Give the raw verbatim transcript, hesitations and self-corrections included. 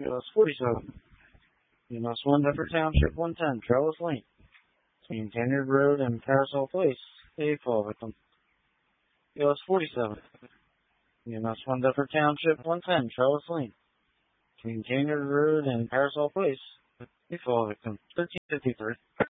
E L S forty-seven. E M S one, Bedford Township, one ten, Trellis Lane. Between Tanyard Road and Parasol Place, a fall victim. E L S forty-seven. E M S one, Bedford Township, one ten, Trellis Lane. Between Tanyard Road and Parasol Place, a fall victim. thirteen fifty-three.